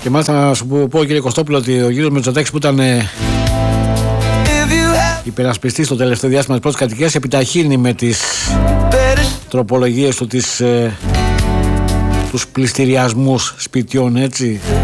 Και μάλιστα να σου πω, κύριε Κωστόπουλο, ότι ο κύριος Μητσοτάκης που ήταν υπερασπιστής στο τελευταίο διάστημα της πρώτης κατοικίας επιταχύνει με τις τροπολογίες του τους πληστηριασμούς σπιτιών, έτσι.